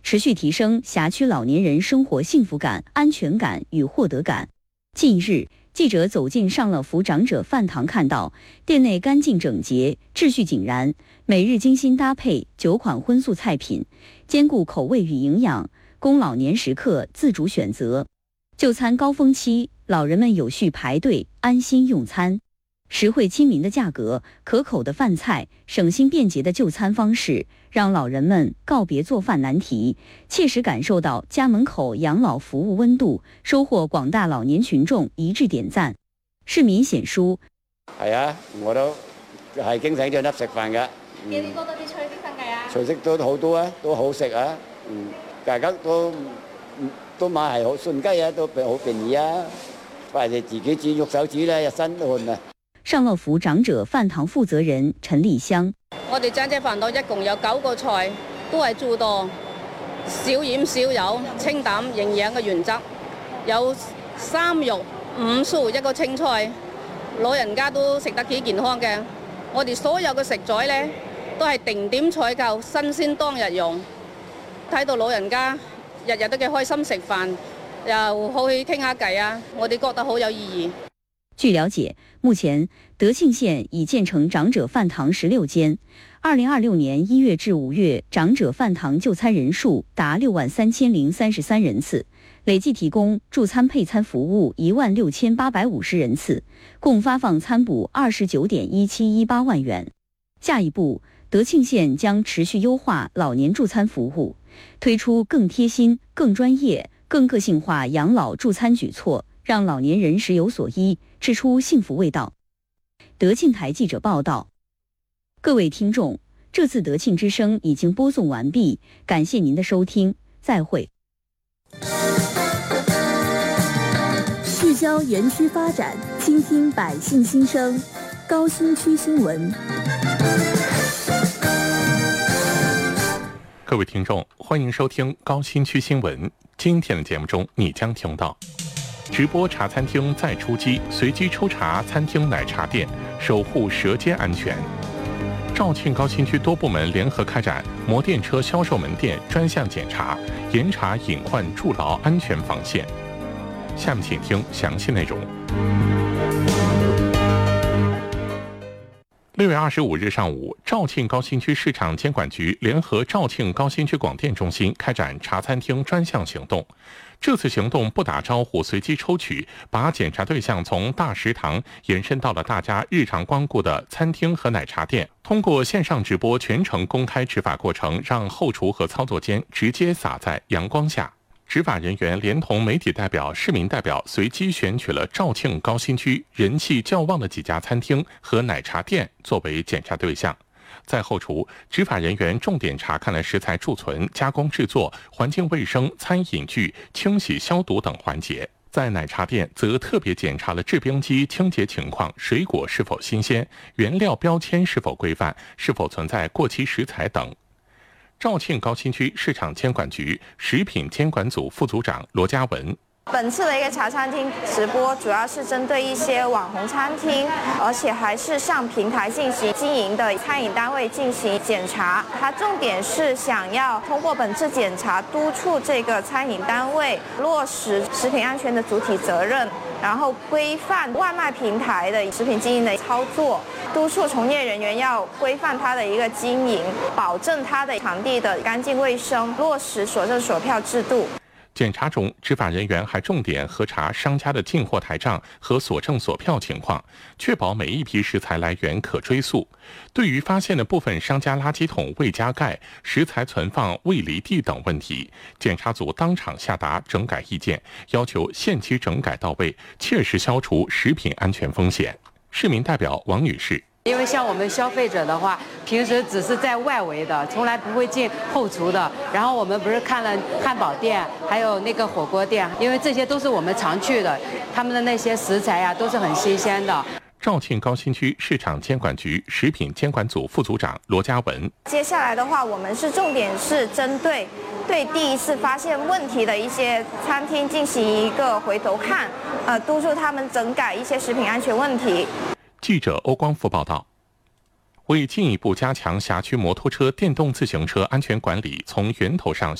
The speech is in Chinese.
持续提升辖区老年人生活幸福感、安全感与获得感。近日，记者走进上乐福长者饭堂，看到店内干净整洁、秩序井然，每日精心搭配9款荤素菜品，兼顾口味与营养，供老年食客自主选择。就餐高峰期，老人们有序排队，安心用餐。实惠亲民的价格、可口的饭菜、省心便捷的就餐方式，让老人们告別做飯難題，切實感受到家門口養老服務溫度，收穫廣大老年群眾一致點讚。市民顯書係啊，我都係經常喺度食飯㗎。 幾多啲菜式分計啊？ 菜式都好多啊，都好食啊。價格都買係好順雞啊，都好便宜啊。或者自己煮肉手煮咧，一身汗啊。 上樂福長者飯堂負責人陳麗香： 我哋長者飯堂一共有9個菜，都係做到少鹽少油、清淡營養嘅原則，有3肉5蔬1個青菜，老人家都食得幾健康嘅。我哋所有嘅食材呢，都係定點採購，新鮮當日用。睇到老人家日日都幾開心食飯，又好去傾下偈啊，我哋覺得好有意義。 據了解，目前德慶縣已建成長者飯堂16間。2026年1月至5月，長者飯堂就餐人數達63033人次，累計提供助餐配餐服務16850人次，共發放餐補29.1718萬元。下一步，德慶縣將持續優化老年助餐服務，推出更貼心、更專業、更個性化養老助餐舉措，讓老年人食有所依，吃出幸福味道。德慶台記者報道。各位聽眾，這次德慶之聲已經播送完畢，感謝您的收聽，再會。 聚焦園區發展，傾聽百姓心聲，高新區新聞。 各位聽眾，歡迎收聽高新區新聞。今天的節目中，你將聽到直播茶餐廳再出擊，隨機抽查餐廳奶茶店，守護舌尖安全。肇慶高新區多部門聯合開展摩電車銷售門店專項檢查，嚴查隱患築牢安全防線。下面請聽詳細內容。6月25日上午，肇慶高新區市場監管局聯合肇慶高新區廣電中心開展茶餐廳專項行動。這次行動不打招呼，隨機抽取，把檢查對象從大食堂延伸到了大家日常光顧的餐廳和奶茶店。通過線上直播全程公開執法過程，讓後廚和操作間直接灑在陽光下。執法人員連同媒體代表、市民代表隨機選取了肇慶高新區人氣較旺的幾家餐廳和奶茶店作為檢查對象。在後廚，執法人員重點查看了食材贮存、加工製作、環境衛生、餐飲具、清洗消毒等環節。在奶茶店，則特別檢查了製冰機清潔情況、水果是否新鮮、原料標籤是否規範、是否存在過期食材等。肇慶高新區市場監管局食品監管組副組長羅嘉文。 本次的一個茶餐廳直播主要是針對一些網紅餐廳，而且還是上平台進行經營的餐飲單位進行檢查。它重點是想要通過本次檢查督促這個餐飲單位落實食品安全的主體責任，然後規範外賣平台的食品經營的操作，督促從業人員要規範它的一個經營，保證它的場地的乾淨衛生，落實所證所票制度。 檢查中，執法人員還重點核查商家的進貨台賬和所證所票情況，確保每一批食材來源可追溯。對於發現的部分商家垃圾桶未加蓋、食材存放未離地等問題，檢查組當場下達整改意見，要求限期整改到位，切實消除食品安全風險。市民代表王女士。 因為像我們消費者的話，平時只是在外圍的，從來不會進後廚的。然後我們不是看了漢堡店，還有那個火鍋店，因為這些都是我們常去的，他們的那些食材呀，都是很新鮮的。 肇慶高新區市場監管局食品監管組副組長羅嘉文。 接下來的話，我們是重點是針對第一次發現問題的一些餐廳進行一個回頭看，督促他們整改一些食品安全問題。 記者歐光福報道。為進一步加強轄區摩托車、電動自行車安全管理，從源頭上